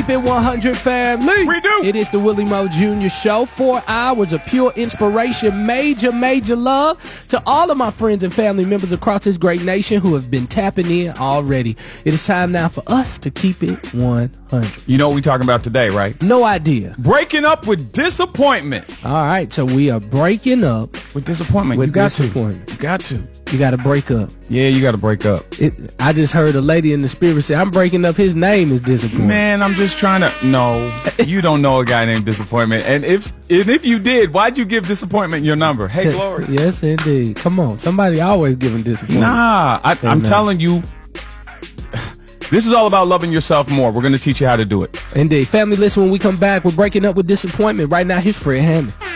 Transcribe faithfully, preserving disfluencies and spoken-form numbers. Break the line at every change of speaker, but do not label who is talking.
Keep It one hundred, family.
We do.
It is the Willie Mo Junior Show. Four hours of pure inspiration, major, major love to all of my friends and family members across this great nation who have been tapping in already. It is time now for us to keep it one hundred.
You know what we're talking about today, right?
No idea.
Breaking up with disappointment.
All right, so we are breaking up
with disappointment.
With
you got
disappointment.
to. You got to.
You got to break up.
Yeah, you got to break up.
It, I just heard a lady in the spirit say, I'm breaking up. His name is Disappointment.
Man, I'm just trying to... No, you don't know a guy named Disappointment. And if and if you did, why'd you give Disappointment your number? Hey, Glory.
Yes, indeed. Come on. Somebody always giving Disappointment.
Nah, I, I'm telling you, this is all about loving yourself more. We're going to teach you how to do it.
Indeed. Family, listen, when we come back, we're breaking up with disappointment. Right now, here's Fred Hammond.